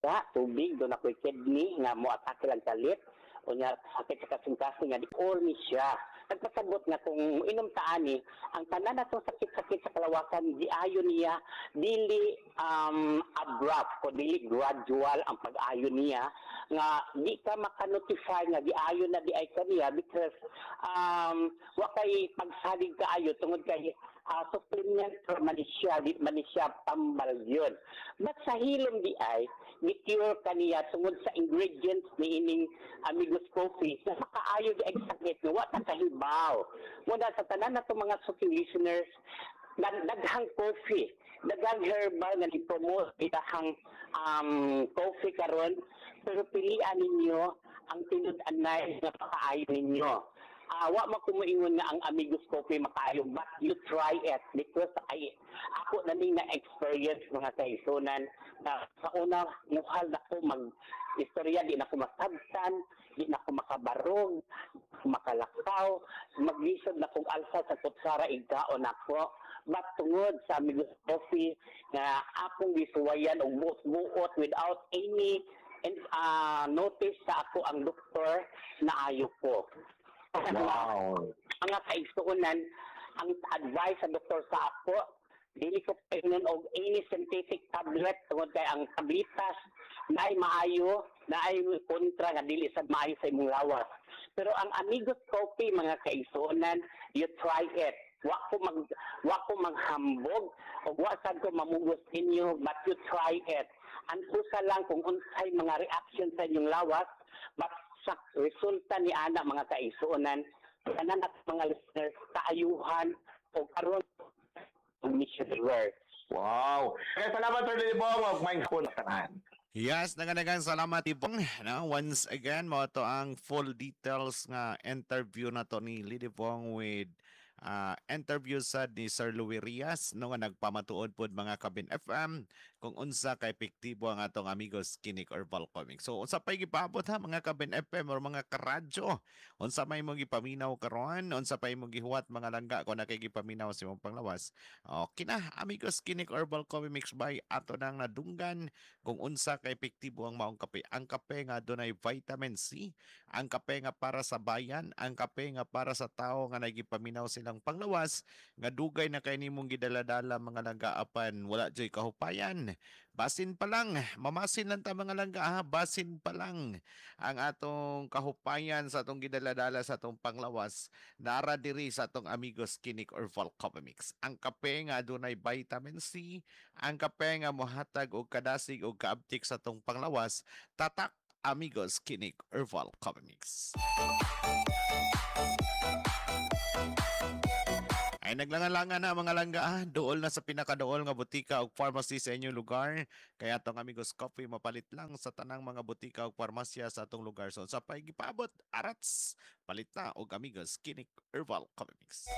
daga, tubig, doon ako'y kidney, nga mo atake lang kalit, o niya sakit sa kasing-kasing nga, di or ni siya. Nagpasabot nga kung inom taani, ang tanan na itong sakit-sakit sa kalawakan, di ayo niya, dili abrupt, o dili gradual ang pag-ayo niya, nga di ka maka-notify nga di ayo na di ay kaniya because wa kay pagsalig kaayo tungod kay supplement for manisya, di manisya tambal yun. But sa hilom di ay, ni-cure kaniya tungod sa ingredients ni ining Amigos Coffee na makaayo di ay sakit nga wata kahibaw. Muna sa tanan na itong mga suking listeners, daghang coffee, daghang herbal nga ni-promote itahang coffee karon, pero pilian ninyo ang tinud-anay nga pakaayo ninyo. Wa makumuingon nga ang Amigos Coffee makaayo, but you try it because ako na ning na-experience mga kaisunan na sa una muhal na ko mag-istorya, di na ko masabtan, di na ko makabarog, makalakaw, maglisod na kong alsa sa kutsara igkaon ako. But tungod sa Amigos Coffee na akong gisuwayan og buot without any notice sa ako ang doktor na ayo ko. Wow. Mga kaigsuunan, ang advice sa doktor sa ako, dili ko painon og any synthetic tablet tungod kay ang tablitas na ay maayo, na ay kontra nga dili sad maayo sa imong lawas. Pero ang Amigos Coffee mga kaigsuunan, you try it. Wa ko manghambog o wa sad ko mamugos inyo, but you try it. Ang usa lang kung unsay mga reaction sa inyong lawas, but sa resulta ni ana mga kaigsuonan, kanan at mga listeners kaayuhan o karon mission work. Wow. Kaya salamat Sir Lidibong, wag mindful na tanan. Yes, naganagang salamat Ibong. Once again, mo to ang full details nga interview na to ni Lidibong with interview sa ni Sir Louis Rias no nga nagpamatuod pod mga Kabin FM kung unsa ka epektibo ang atong Amigos Kinik Herbal Comics. So unsa pay gipabot ha mga Kabin FM or mga karadyo, unsa may mo gipaminaw karon, unsa pay mo gihuwat mga langga kung nakay gipaminaw sa imong panglawas. Okay na, Amigos Kinik Herbal Comics by ato nang nadunggan kung unsa ka epektibo ang maong kape. Ang kape nga dunay vitamin C, ang kape nga para sa bayan, ang kape nga para sa tao nga nagipaminaw silang panglawas, nga dugay na kay nimong gidaladala mga langga-apan, wala joy kahupayan. Basin pa lang, mamasin lang ta mga langga ha, basin pa lang ang atong kahupayan sa atong gidaladala sa atong panglawas, nara diri sa atong Amigos Kinik Herbal Comics. Ang kape nga dunay vitamin C, ang kape nga mohatag og kadasig og kaabtik sa atong panglawas, tatak Amigos Kinik Herbal Comics. Ay naglangan-langan na mga langga, dool na sa pinakadool nga butika o pharmacy sa inyong lugar. Kaya itong Amigos Coffee mapalit lang sa tanang mga butika o pharmasya sa atong lugar. So sa pay gipabot, arats, palit na og Amigos Kinik Herbal Comics.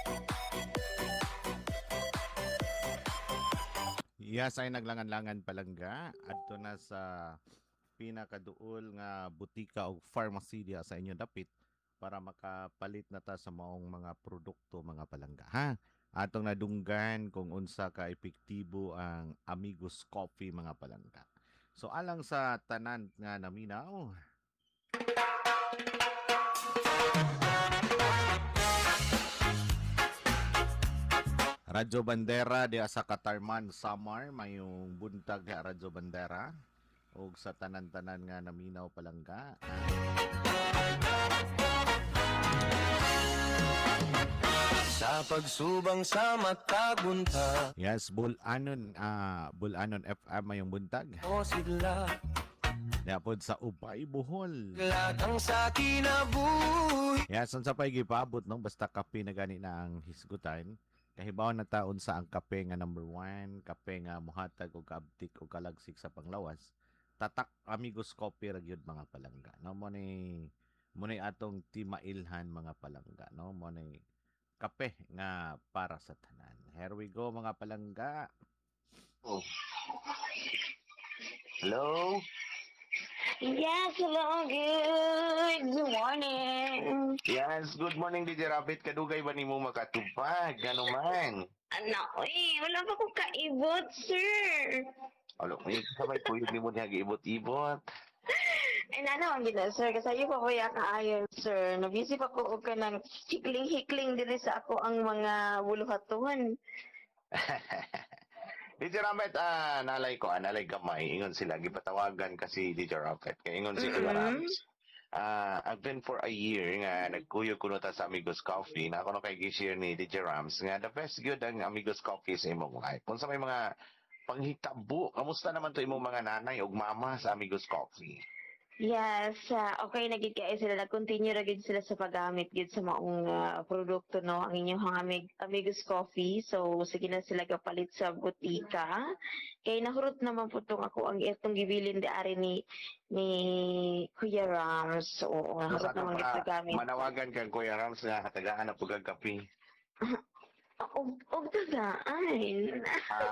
Yes, ay naglangan-langan palangga. Adto na sa pinakaduol nga butika o pharmacy diya sa inyo dapit para makapalit na ta sa maong mga produkto mga palangga ha. Atong nadunggan kung unsa ka epektibo ang Amigos Coffee mga palangga. So alang sa tanan nga naminaw, Radyo Bandera di sa Katarman Samar mayong buntag di Radyo Bandera ug sa tanan-tanan nga naminaw palangga. Sa pagsubang sa matagunta. Yes, Bulanon FM mayong buntag. O sila. Napod sa Ubay, Bohol. Latang sa kinabuhi. Yes, sa pay gipabot no basta kape na gani na ang hisgutan. Kahibaw na taon sa ang kape nga number 1, kape nga muhatag og kaabtik o kalagsik sa panglawas. Tatak Amigos Coffee ra gyud mga palangga. No mo ni atong timailhan mga palangga, no mo ni kape nga para sa tanan. Here we go mga palangga. Oh. Hello? Yes, hello, good morning. Yes, good morning DJ Rabbit. Kadugay ba nimo makatubag? Gano man? Anak, wala pa kong kaibot, sir. Alo, may sabay ko yun mo niya giibot-ibot. Ay, nanawan gina, sir. Kasi pa po kaayon, sir. Nabisi pa ko og kanang hikling-hikling diri sa ako ang mga buluhatuhan. Teacher Rapet, nalay ko, nalay kamay. Ingon sila, gipatawagan kasi Teacher Rapet. Kaya ingon si Kuya Rams. I've been for a year nga nagkuyo kuno ta sa Amigos Coffee na ako no kay gi-share ni Teacher Rams nga the best good ang Amigos Coffee sa imong life. Kung sa may mga panghitabo, kamusta naman to imong mga nanay ug mama sa Amigos Coffee? Yes, okay nagid kay sila nag-continue ra gid sila sa paggamit gid sa maong produkto no ang inyong Amigos Coffee. So sige na sila kapalit sa butika. Kay nahurot naman po tong ako ang itong gibilin di ari ni Kuya Rams. So nahurot naman gid sa gamit. Manawagan kang Kuya Rams nga hatagaan na pugag kape. Og tagaan.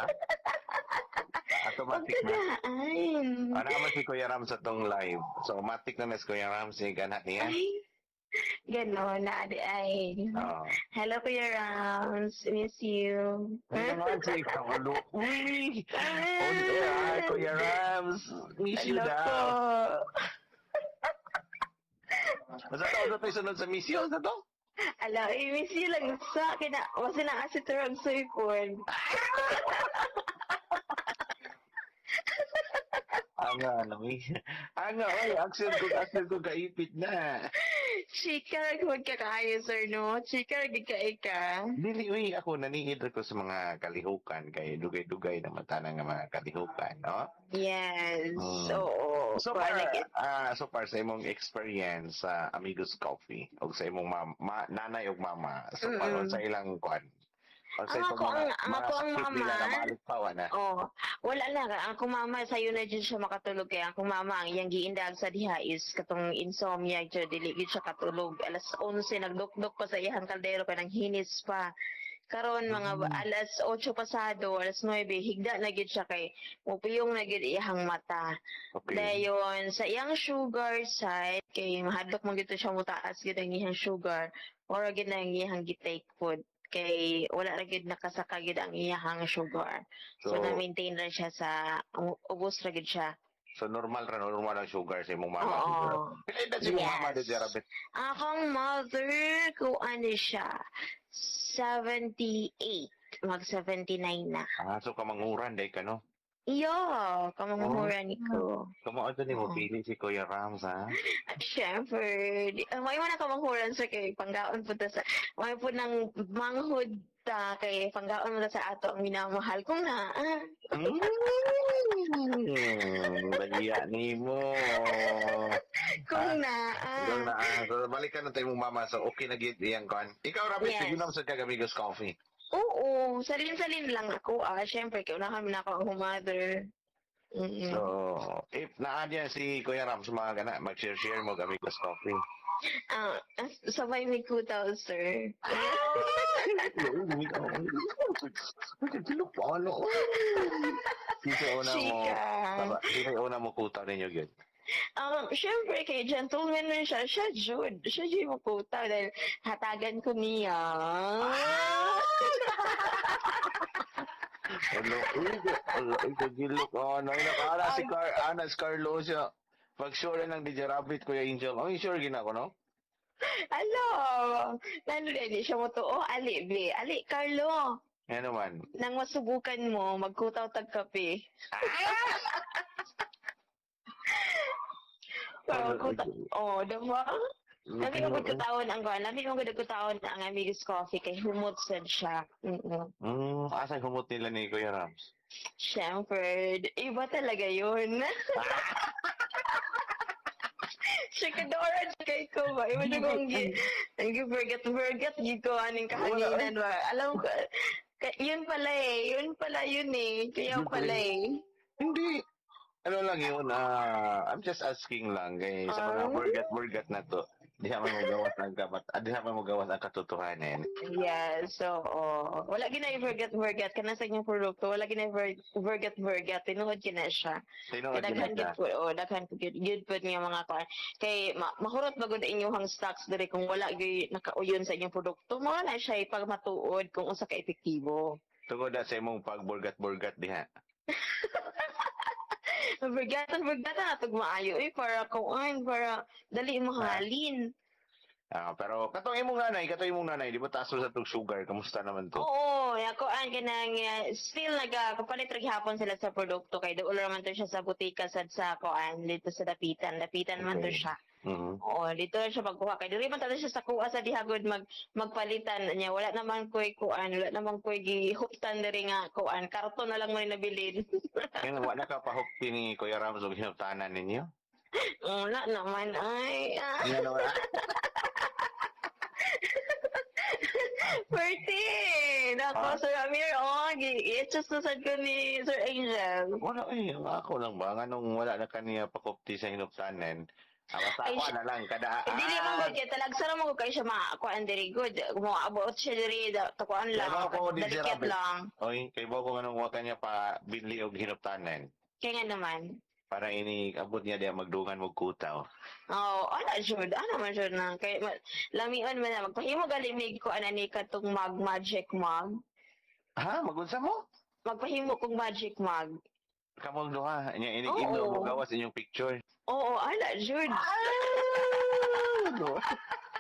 Automatic na. Ano naman si Kuya Rams sa tong live? So, automatic na mas Kuya Rams yung ganat niya. Ay, gano'n na ay. Oo. Hello Kuya Rams, miss you. Ay, naman si Kaulo. Uy! On air, Kuya Rams. Miss you Hello po. daw. Masa tayo tayo sunod sa mission na to? Ala, i-miss you lang sa akin na, kasi na kasi turang sa ikon. Oy, action ko kaipit na. Chika, magkakayo sir, no? Chika, gika-ika. Dili, uy, ako naniid ko sa mga kalihukan kay dugay-dugay na mata ng mga kalihukan, no? Yes, Mm. oo. So far sa imong experience sa Amigos Coffee o sa imong nanay ug mama, so far sa ilang kwan. O sa Ang itong ako ang sakit mama. nila na maligpawan na. Oh, wala lang. Ang akong mama, sayo na dyan siya makatulog. Kaya akong mama, ang iyang giindag sa diha is katong insomnia, dyan, dili gid siya katulog. Alas 11, nagdukdok pa sa iyang kaldero, kaya nang hinis pa. Karon mga alas 8 pasado, alas 9, higda na gid siya kay mupiyong na gid iyang mata. Okay. Dayon, sa iyang sugar side, kay mahadlok mo gito siya mutaas gid ang iyang sugar, or gid na ang iyang gitake food. Kay wala ra gid nakasaka gid ang iyang sugar. So, na-maintain ra siya sa ubos ra gid siya. So normal ang sugar sa imong mama. Oo. Pila edad si imong mama Yes. dito, Rabet? Akong mother ko ano siya 78, mag-79 na. So kamanguran day ka, no? Iyo, kamanghuran ko. Kamo ni mo pili si Kuya Rams, ha? Siyempre, may man kamanghuran sa kay panggaon po ta sa may po nang manghud ta kay panggaon mo ta sa ato ang minamahal kong na. Bagiya ni mo. Kung na. Doon na, so balikan na tayo mong mama. So, okay na gid iyang kan. Ikaw, Rabet, Yes. sige naman sa Kagamigos Coffee. Oo, salin-salin lang ako. Siyempre, kaya unahan mo na ako ang mother. Mm-mm. So, if naadya si Kuya Rams, mga gana, mag-share mo Gamigos Coffee. Sabay may kutaw, sir. Sino una mo, Chika. sino una mo kutaw ninyo yun? Siyempre, kay gentleman man siya. Siya Jud mo kutaw dahil hatagan ko niya. Gilok. Nakara si Anas Carlos siya. Pag sure lang DJ Rabbit, Kuya Angel. Sure gina ko, no? Alo, nandun siya mo to. Ali, Carlo. Yan naman. Nang masubukan mo, magkutaw tagkape. Diba? Labi ko pagkataon ang kuwan. Labi ko pagkataon ang Amigos Coffee kay humot sad siya. Asan humot nila ni Kuya Rams? Siyempre, iba talaga yun. Chikadora, kay ko ba? Iba na kong forget, gid ko aning kahanginan ba? Alam ko, yun pala yun eh. Kaya pala eh. Hindi. Ano lang yun, I'm just asking lang kay sa mga burgat na to. Di naman mo gawas ang katotohanan. Yes, so, wala gina i-forget, kana sa inyong produkto, wala gina i-forget, tinuhod kina siya. Daghan po good po niya mga kuan. Kay mahurot bagod inyong stocks dire kung wala gyud nakauyon sa inyong produkto, mo na siya pag matuod kung unsa ka epektibo. Tungod na sa imong pagburgat-burgat diha. Bergatan na tug maayo para kuan para dali mahalin. Pero katong imong nanay, di ba taas sa tug sugar? Kamusta naman to? Oo, ako ang kanang still nagkapalit ra gihapon sila sa produkto kay doon raman to siya sa butika sa kuan dito sa Dapitan. Dapitan man to Okay. siya. Mhm. Oo, dito siya pagkuha kay diri man tayo siya sa kuha sa dihagod magpalitan niya. Wala naman koy kuan, wala naman koy gihuptan diri nga kuan. Karton na lang mo nabilin. Ngayon, wala ka pahukti ni Kuya Ramos o hinutanan ninyo? Wala naman ay. Ano wala? Perti! Nako, Sir Amir, i-adjust na sad ko ni Sir Angel. Wala ako lang ba? Nung wala na kaniya pakupti sa hinutanan. Basta Ay, ako na lang, kada... Hindi naman good kaya talagsara mo ko kayo siya makakuan diri good. Mo abot siya diri takuan lang. Diba ako, di Dalikit Rabbit? lang. Oy, kay Bo ko nung waka niya pa binli og hinutanan. Kaya nga naman. Para ini abot niya diya magdungan mo kutaw. Oh, ana jud, ana man jud na kay lamion man na magpahimo gali mig ko ana ni katong magic mug. Ha? Magunsa mo? Magpahimo kong magic mug. Kamong duha. Nya ini Oo. indo mo gawas inyong picture. Oo, ana jud. Ano?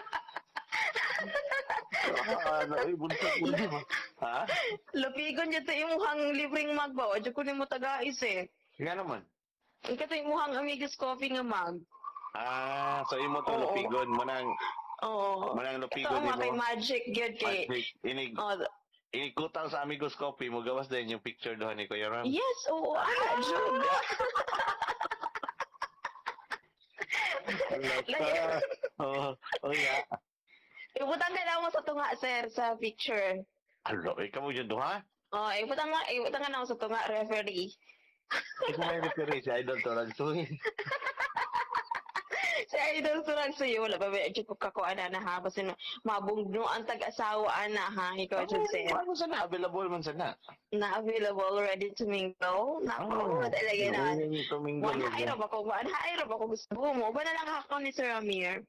Ano? Ay, bunta mo. Ha? Lupigon jud to imong libreng mug ba? Wa jud ko nimo tagais eh. Nga naman. Ikaw imong Amigos Coffee nga mug. So imo to Oo. lupigon mo nang Oo. Manang Ito lupigon ang kay mo. magic gyud kay. Inig Oh, Ikutaw sa Amigos Coffee mo gawas din yung picture doon ni Kuya Ram. yes, oo, ana jud. Oh, yeah. Ibutang ka na mo sa tunga, sir, sa picture. Alo, ikaw mo dyan duha? Oh, ibutang ka na mo sa tunga, referee. Ikaw may referee si Idol Torag Suhin. Si Idol Surag sa'yo, wala ba ba, ko kakuan na ha, kasi mabungno ang tag-asawa na ha, ikaw jud sir. Ano sana? Available man sana. Na available, ready to mingle. Nako, talaga na. Tuminggo One high ba ko gusto mo? Ba na lang ako ni Sir Amir?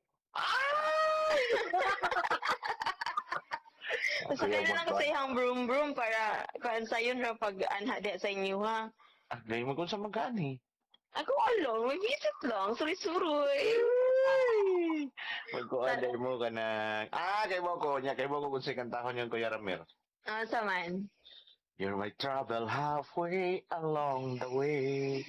Sakay na lang sa ihang broom para kuan sayon ra pag anha di sa inyo ha. Ngayon mo kung sa magkani. Ako along, may visit lang, suruy-suruy. Magkuanday mo ka na... kay Boko niya. Kay Boko kung si kantahon yung Kuya Ramir. Saman. You're my trouble halfway along the way.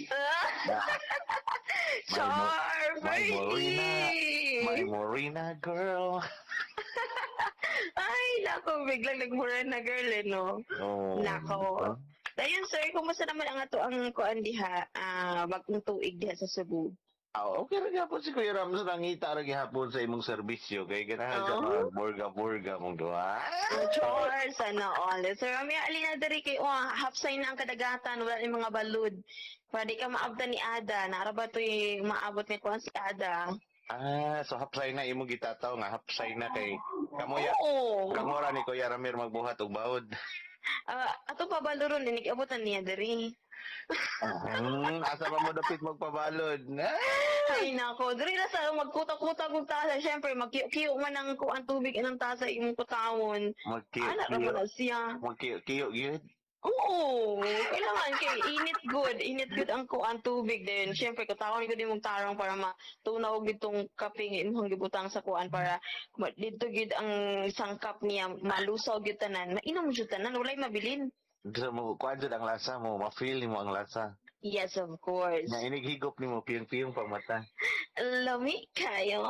Char, my Bernie! Morena girl. Ay, nako, biglang nagmura na girl eh, no? Oh. Nako. Dayon, sir, kumusta naman ang ato ang kuan diha, bagong tuig diha sa Cebu? Okay rin hapon si Kuya Ramos nangita rin hapon sa imong serbisyo. Kaya ganahan ka mga burga-burga mong duha. Char, sana all. Sir, may alina dari kay half sign na ang kadagatan, wala yung mga balud. Pwede ka maabtan ni Ada. Naraba to yung maabot ni kuan si Ada. So hapsay na imong gitataw nga hapsay na kay kamuya. Oo. Kamura ni Kuya Ramir magbuhat og baod. Ato pa baluron, inig-abutan niya dari. Asa ba mo dapit magpabalod? Ay nako, diri na sa magkuta-kuta kung tasa. Siyempre, magkiyo man ang kuan tubig ng tasa imong kutawon. Ana ra mo na siya. Magkiyo gyud. Oo, kailangan kay init good ang kuan tubig din. Siyempre, katawon ko din mong tarong para matunaw gitong kaping imong gibutang sa kuan para dito gid ang sangkap niya malusaw gid tanan. Mainom jud tanan, walay mabilin. Gusto mo kuan jud ang lasa mo, ma-feel nimo ang lasa. Yes, of course. Na inighigop nimo piyong-piyong pang mata. Lami kayo.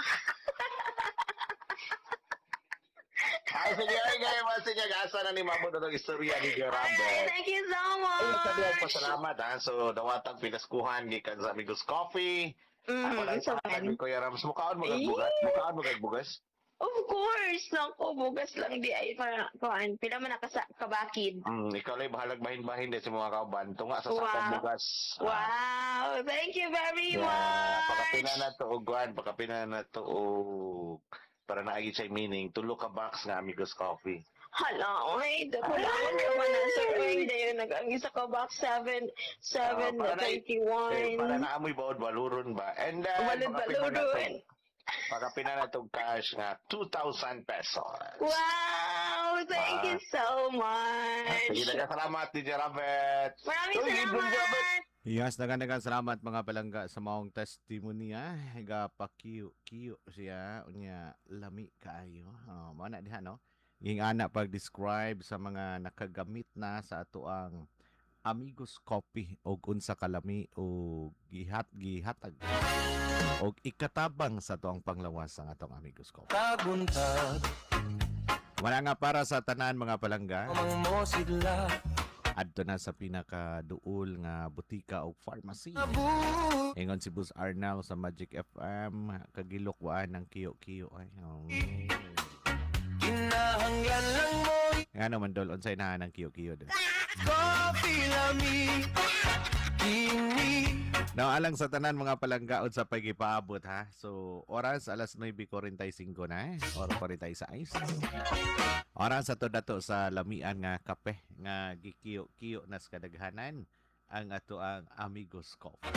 Sige, asa na ni Mamo na istorya ni Gerardo. Alright, thank you so much. Pasalamat ha. So, dawatang pinaskuhan gikan sa Amigos Coffee. Ako lang So, sa Kuya Ramos. Mukhaan mo kagbugas? Mukhaan mo kagbugas? of course, nako, bugas lang di ay para kuan. Pila man kabakid. Ikaw lang bahalag bahin-bahin din sa mga kauban. Tunga sa Wow. sakong bugas. Wow, thank you very Pakapina much. na to og guan. Pakapina na to og para naagi sa meaning. Tulo ka box nga Amigos Coffee. Hala, ay, wala ko naman na survey na yun. Nag-isa ko box 7 para na- 31. Para naamoy baod baluron ba? And then, Balud-baludon. pakapina na to cash nga 2,000 pesos. Wow, thank you so Sige, much. salamat, DJ Rabbit. Maraming Uy, salamat. Yes, dagan salamat mga palangga sa maong testimony ha. Higa pa kiyo siya unya lami kaayo. Oh, mao na diha no. Ging ana pag-describe sa mga nakagamit na sa ato ang Amigos Coffee og unsa kalami o gihatag og ikatabang sa tuang panglawas ang atong Amigos Coffee. Taguntad Wala nga para sa tanan mga palangga. Amang mo sila Adto na sa pinakaduol nga butika o pharmacy. Nabuhi Ingon si Bus Arnal sa Magic FM, kagilokwaan ng kiyo-kiyo. Ay, oh. Kinahanglan lang mo Nga naman dol, unsay na ng kiyo-kiyo doon. Coffee lami Kini Now, alang sa tanan mga palanggaon sa pagipaabot ha. So, oras alas 9:45 na or 46. Oras sa to dato sa lamian nga kape nga gikiyo-kiyo nas kadaghanan ang ato ang Amigos Coffee.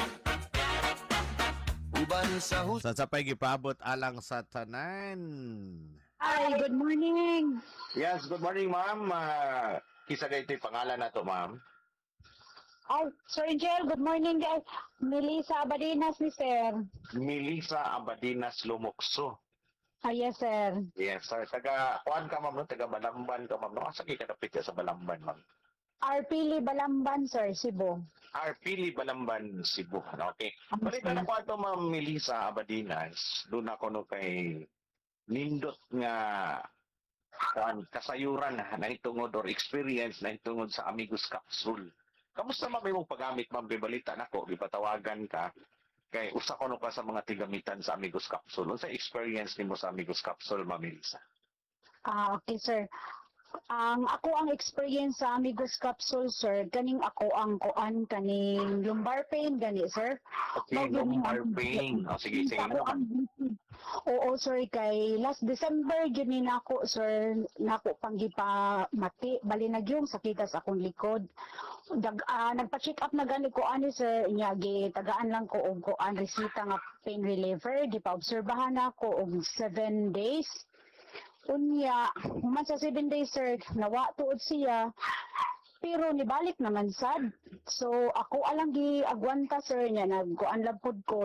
Uban sa hus Sa pagipaabot alang sa tanan. Hi, good morning. Yes, good morning, ma'am. Kisa ito yung pangalan na to, ma'am. Oh, Sir Angel, good morning guys. Melissa Abadinas ni Sir. Melissa Abadinas Lumukso. Ah, yes, sir. Yes, sir. Kuan ka, ma'am, no? Taga Balamban ka, ma'am. No? Asa ka kapit ka sa Balamban, ma'am? Arpili Balamban, Sir, Cebu. Pili Balamban, Cebu. Okay. Balita na ko ato, ma'am Melissa Abadinas. Doon ako no kay nindot nga kuan kasayuran na itungod or experience na itungod sa Amigos Capsule. Kamusta ma'am imong paggamit, ma'am? Bibalita nako, gipatawagan ka kay usa ko no ka sa mga tigamitan sa Amigos Capsule. Unsa experience nimo sa Amigos Capsule, ma'am Melissa? Ah, okay, sir. Ako ang experience sa Amigos Capsule, sir. Ganing ako ang kuan kaning lumbar pain gani, sir. Okay, lumbar pain. O sige, sige Ako naman. Oo, sir, kay last December gyud ni nako, sir, nako panggipa mati bali na gyud sakita sa akong likod. Nagpa-check up na gani ko ani, sir, nya tagaan lang ko og kuan resita nga pain reliever, gipa-obserbahan ako og 7 days. Unya, human sa 7 days, sir, nawa tuod siya. Pero nibalik naman sad. So ako alang giagwanta, sir, nya nagkuan lang pud ko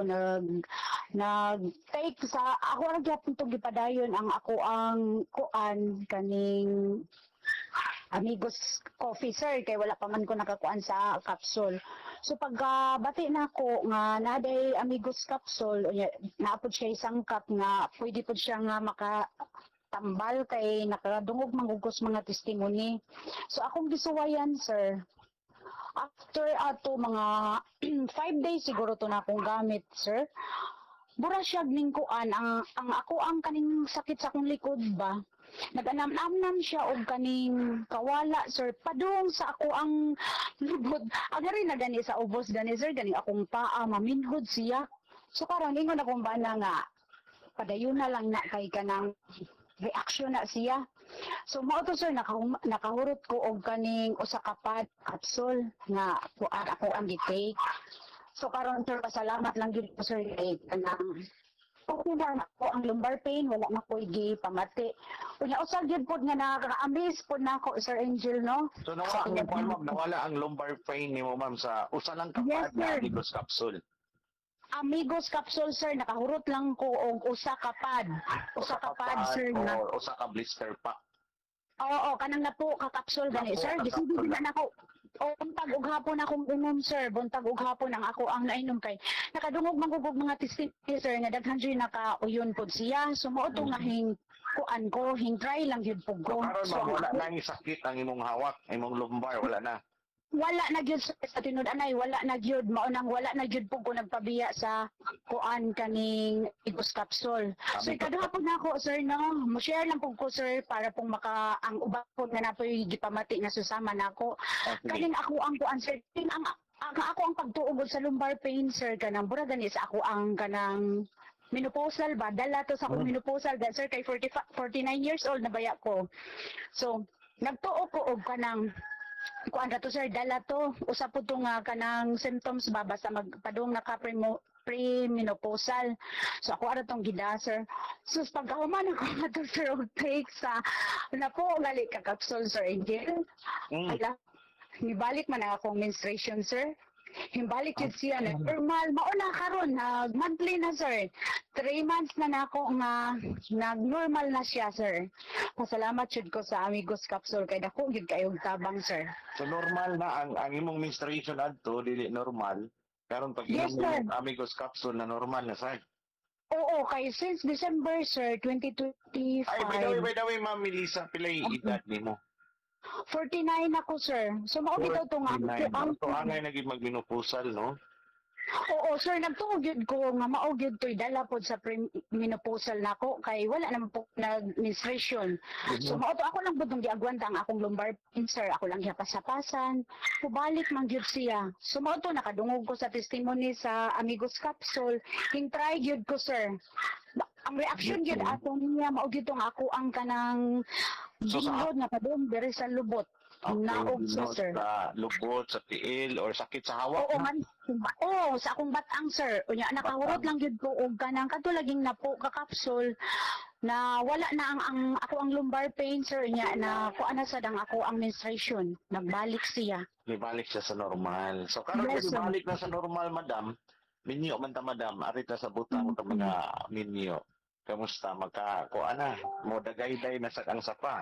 take sa ako ra gyapon to gipadayon ang ako ang kuan kaning Amigos Coffee, sir, kay wala pa man ko nakakuan sa capsule. So pagkabati na ako nga naday Amigos Capsule, naapod siya isang cup nga pwede pud siya nga tambal kay nakadungog mangugos mga testimony. So akong gisuwayan, sir. After ato mga 5 days siguro to na akong gamit, sir. Bura siya ning kuan ang ako ang kaning sakit sa akong likod ba. Nag-anam-anam siya og kaning kawala, sir. Padung sa ako ang lubod. Agari na gani sa ubos gani, sir, gani akong paa maminhod siya. So karon ingon akong bana nga padayon na lang na kay kanang reaction na siya. So mao to, sir, nakahurot ko og kaning usa ka pad capsule nga ako ang gi-take. So karon, sir, pasalamat lang gyud ko, sir, kay kanang okay na ako ang lumbar pain, wala na ko pamati. Unya usag gyud pod nga nakaka-amaze pod nako, Sir Angel, no? So nawala ang lumbar pain nimo, ma'am, sa usa lang ka Yes, na sir. Amigos Capsule. Amigos Capsule, sir, nakahurot lang ko og usa ka pad. Usa ka pad, sir, nga. O usa ka blister pack. Oo, kanang napo ka capsule gani, Napo sir. ka Gisige capsule. na nako. O buntag ug hapon akong inom, sir. Buntag ug hapon ang ako ang nainom kay nakadungog mangugog mga testimony, sir, nga daghan jud nakauyon pod siya. So mao to nga kuan ko, try lang gyud pug So ko. karon, So, ma'am, wala na ang sakit ang imong hawak, imong lumbar, wala na. wala na gyud, sir, sa tinud-anay, wala na gyud, mao nang wala na gyud pug ko nagpabiya sa kuan kaning Amigos Capsule. So kadahapon na ako, sir, no, mo share lang pug ko, sir, para pong ang uban po nga napoy gipamati nga susama nako. Okay. Kaning ako ang kuan, sir, ang ako ang pagtuog sa lumbar pain, sir, kanang bura gani sa ako ang kanang menopausal ba, dala to sa akong menopausal, sir, kay 49 years old na baya ko. So nagtuo ko og kanang kuan ra to, sir, dala to usa po to nga kanang symptoms ba basta magpadung naka premenopausal. So ako ara tong gida, sir. So pagkahuman ako nga to, sir, og take sa napo gali ka capsule, Sir Angel. Mm. Ala, nibalik man ang akong menstruation, sir. Himbalik yun siya na normal. Mauna karon monthly na sir. 3 months na nako nga nag-normal na siya sir. Pasalamat jud ko sa Amigos Capsule kay dako gyud kayong tabang sir. So normal na ang imong menstruation adto dili normal. Karon pag Yes, inom sir. mo ang Amigos Capsule na normal na sa. Oo, kay since December sir 2025. Ay, by the way, Ma'am Melissa, pilay edad nimo. 49 ako sir. So mao bitaw tong ang So angay naging magmenopusal, no? Oo, sir, nagtuog yun ko nga mao gyud to'y dala pod sa menopausal nako kay wala naman po nag-menstruation. So mao to ako lang pud nung giagwanta ang akong lumbar pain, sir. Ako lang gihapas-hapasan. Pubalik man gyud siya. So mao to nakadungog ko sa testimony sa Amigos Capsule. King try gyud ko, sir. Ang reaction gyud atong niya mao gyud tong ako ang kanang So, sa- ginghod nga padung diri sa lubot. Naog siya, sir. Sa lubot, sa tiil, or sakit sa hawak. Oo man. Oo, sa akong batang sir. Unya nakahurot lang gyud ko og kanang katulaging napo ka capsule na wala na ang ako ang lumbar pain sir nya na kuan na sa dang ako ang menstruation. Nagbalik siya. Ibalik siya sa normal. So karon Yes, yes, sir. ibalik na sa normal, madam. Minyo man ta, madam. Arita sa butang ta mga minyo. Kamusta kuan na? Mo dagayday na sa ang sapa.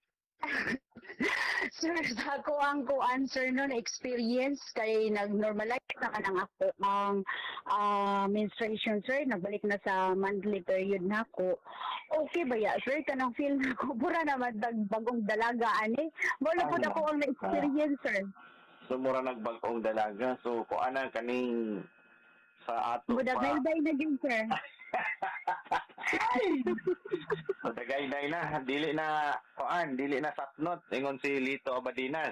Sir, sa ako ang kuan sir no na experience kay nag-normalize na kanang ako ang menstruation sir, nagbalik na sa monthly period na ako. Okay ba ya sir, kanang feel na ko pura naman bagong dalaga ani. Wala po ako ang na-experience sir. So mura nagbag-ong dalaga. So kuan na kaning sa ato Budagay-day na din sir. So dagayday na, dili na sapnot ingon si Lito Abadinas.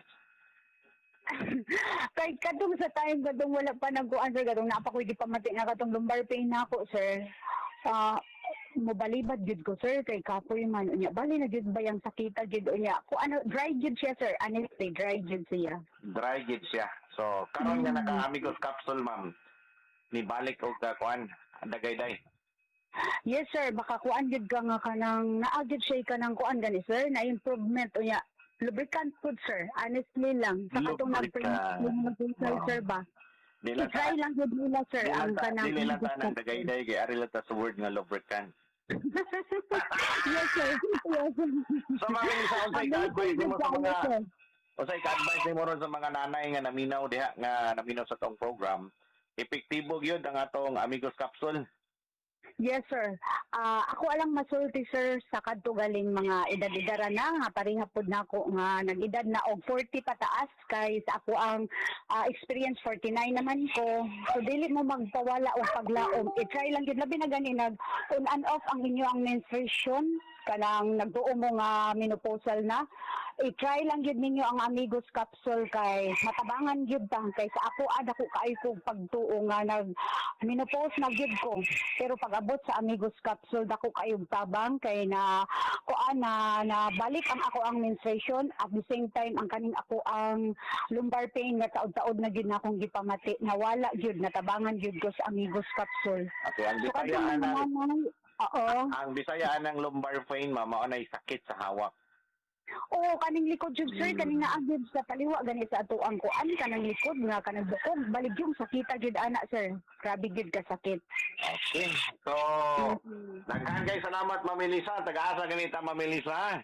Kay kadung sa time kadung wala pa nagkuan sir, kadung napakoy di pamati nga katong lumbar pain na ako sir. Mobalibad gid ko sir kay kapoy man unya bali na gid bayang sakita gid unya ko ano dry gid siya sir, honestly dry gid siya. Dry gid siya. So karon nga naka Amigos Capsule, ma'am. Ni balik og kuan dagayday. Yes sir, baka kuan gid ka nga kanang naagid siya kanang kuan gani sir na improvement unya lubricant food sir, honestly lang sa katong nag-print sir ba. Dili I-try lang gid nila sir ang kanang dili lang tanang dagayday kay ari lang ta sa word nga lubricant. Yes sir. Yes, sir. So ma'am, sa unsay Ang ka-advise nimo sa mga sir. unsay ka-advise nimo ron sa mga nanay nga naminaw diha nga naminaw sa tong program? Epektibo gyud ang atong Amigos Capsule. Yes, sir. Ako alang masulti, sir, sa kadto galing mga edad-edara na nga parihapod na ako nga nag-edad na og 40 pataas kay sa ako ang experience 49 naman ko. So dili mo magpawala og paglaom. I-try lang gid labi na gani nag on and off ang inyo ang menstruation kanang nagduo mo nga menopausal na. I-try lang gid ninyo ang Amigos Capsule kay matabangan gyud ta kay sa ako ko kaayo kog pagtuo nga nag menopause na gyud ko. Pero pag abot sa Amigos Capsule dako kayong tabang kay na kuan na balik ang ako ang menstruation at the same time ang kaning ako ang lumbar pain nga taod-taod na gyud na akong gipamati nawala gyud natabangan gyud ko sa Amigos Capsule. Okay, ang So Bisayaan ang Bisayaan ng lumbar pain, mao na sakit sa hawak. Oo, kaning likod jud sir, kaning naagid sa taliwa gani sa ato ang kuan kanang likod nga kanang bukog balig yung sakita gid ana sir. Grabe gid ka sakit. Okay. So, daghan kay salamat, Ma'am Melissa. Taga-asa ganita, Ma'am Melissa.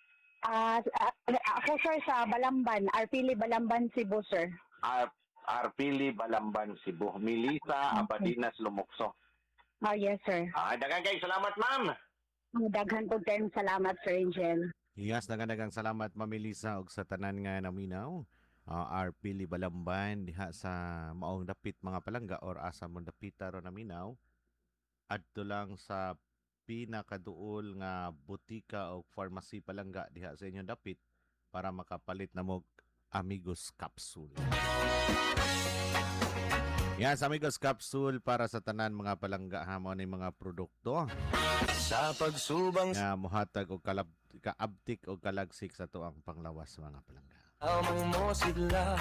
Ako sir sa Balamban, Arpili Balamban, Cebu sir. Arpili, Balamban, Cebu. Melissa Abadinas Lumukso. Yes sir. Daghan kay salamat, ma'am. Daghan po tayong salamat sir Angel. Yes, dagang salamat Ma'am Melissa og sa tanan nga naminaw. Arpili Balamban diha sa maong dapit mga palangga or asa mo dapita ro naminaw. Adto lang sa pinakaduol nga butika o pharmacy palangga diha sa inyong dapit para makapalit na mo Amigos Capsule. Yes, Amigos Capsule para sa tanan mga palangga ha mo ni mga produkto Sa pagsubang nga mohatag og kaabtik o kalagsik sa tuang panglawas mga palangga. among mo sila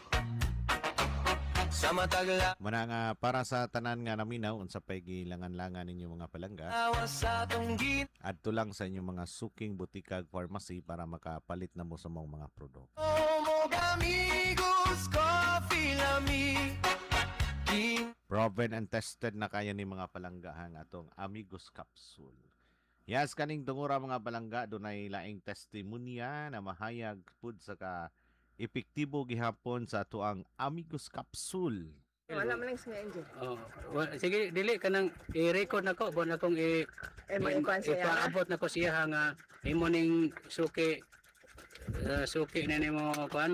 sa matagla Muna nga para sa tanan nga naminaw unsa pay gilangan-langan ninyo mga palangga. awas sa atong Adto lang sa inyong mga suking butika ug pharmacy para makapalit na mo sa mga produkto. mo og amigos coffee lami. Proven and tested na kaya ni mga palanggahan atong Amigos Capsule. Yes, kaning tungura mga palangga dunay laing testimonya na mahayag pud sa ka epektibo gihapon sa atuang Amigos Capsule. Wala man lang sa Angel. Oh, sige dili ka nang i-record nako bon akong ipaabot nako siya nga imo ning suki na nimo kuan.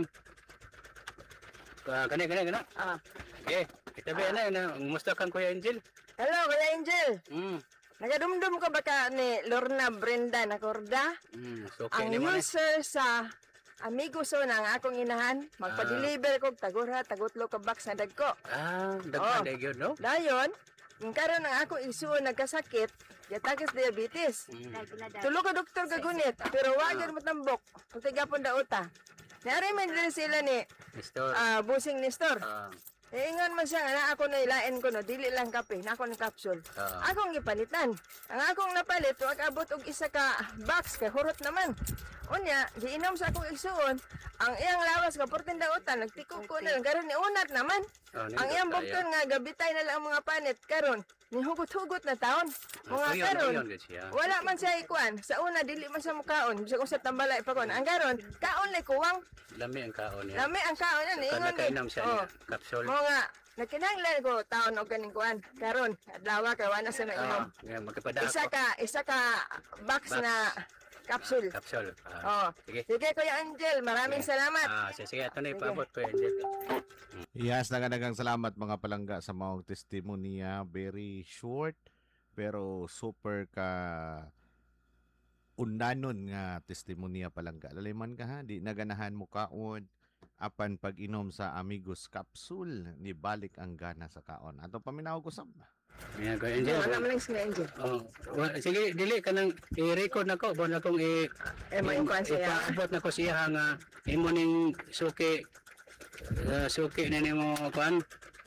Kani. Okay, itabi na musta kang Kuya Angel? Hello, Kuya Angel. Nagadumdum ka ba ka ni Lorna Brenda Nakorda? Suki Ang nimo ni. user sa Amigos na ang akong inahan, magpa-deliver ko tagura, tagutlo ka box na dagko. Daghan gyud no? Dayon, yung karon ang akong isuon nagkasakit, diabetes diabetes. Tulo ka doktor kagunit, pero wagan mo tambok. Kung tigapon dauta. Nari man din sila ni Nestor. Busing Nestor. Ingon man siya nga na ako na ilain ko no, dili lang kape, na ako ng capsule. Akong gipalitan. Ang akong napalit, wag abot og isa ka box kay hurot naman. Unya, giinom sa akong isuon, ang iyang lawas ka 14 dautan, nagtiko ko na lang, karon ni unat naman. Ang iyang bukton nga gabitay na lang ang mga panit, karon ni hugot-hugot na taon. Mga karon, wala man siya ikuan. Sa una, dili man siya mukaon. Bisa kong sa tambalay pa kon. Ang karon, kaon lay kuwang. Lami ang kaon niya. Lami ang kaon yan. Kana kainom siya niya, capsule. Mga nakinahanglan ko taon og kaning kuan. Karon, adlaw kay wala sa mainom. Magkapada Isa ka box na capsule. Capsule. Sige. Sige Kuya Angel, maraming salamat. Sige, ato na ipaabot Kuya Angel. Yes, nagadagang salamat mga palangga sa mga testimonya. Very short pero super ka undanon nga testimonya palangga. Laliman ka ha, di naganahan mo kaon apan pag-inom sa Amigos Capsule ni balik ang gana sa kaon. Ato paminaw ko sab. Kuya Angel. Wala man lang sa Angel. Sige, dili ka nang i-record nako bon akong ipaabot nako siya nga imo ning suki na nimo kuan.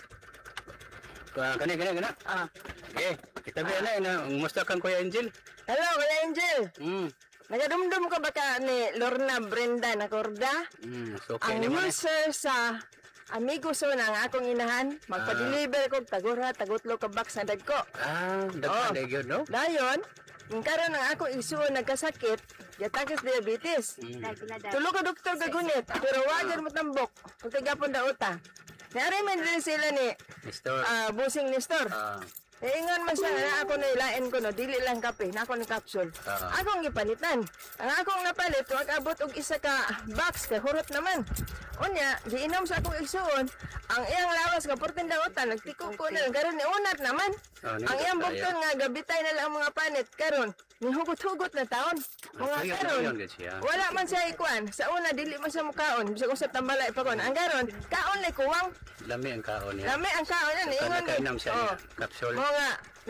Kani. Okay, itabi na musta kang Kuya Angel? Hello Kuya Angel. Nagadumdum ka ba ka ni Lorna Brenda Nakorda? Suki Ang nimo ni. user sa Amigos na ang akong inahan, magpa-deliver ko tagura, tagutlo ka box na dagko. Daghan gyud no? Dayon, yung karon ang akong isuon nagkasakit, diabetes. Tulo ka doktor kagunit, pero wagan mo tambok. Kung tigapon dauta. Nari man din sila ni Nestor. Busing Nestor. Ingon man siya na ako na ilain ko no, dili lang kape, na ako ng capsule. Akong gipalitan. Ang akong napalit, wag abot og isa ka box kay hurot naman. Unya, giinom sa akong isuon, ang iyang lawas ka 14 dautan, nagtiko ko na lang, karon ni unat naman. Ang iyang bukton nga gabitay na lang ang mga panit, karon ni hugot-hugot na taon. Mga karon, wala man siya ikuan. Sa una, dili man siya mukaon. Bisa kong sa tambalay pa kon. Ang karon, kaon lay kuwang. Lami ang kaon niya. Lami ang kaon yan. Kana kainom siya niya, capsule. Mga